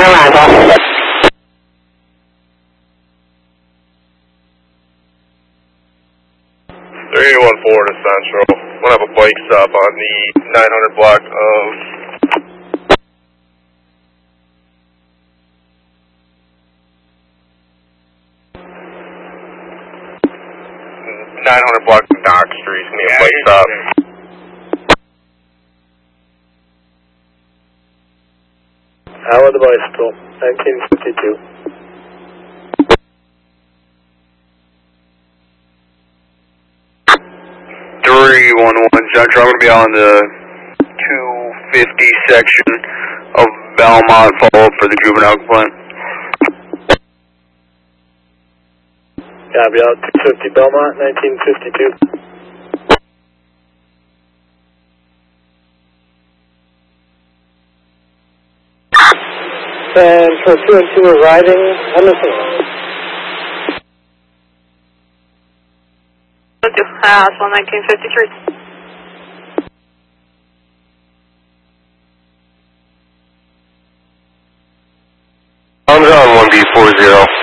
arrival. 314 to Central. We'll have a bike stop on the 900 block of 900 block of Dock Street. It's going to be a bike stop. How are the bicycle? 1952. Central, I'm going to be on the 250 section of Belmont, followed for the juvenile complaint. Copy out, 250 Belmont, 1952. And for 2 and 2 arriving, Henderson. House 1953. I'm on 1B40.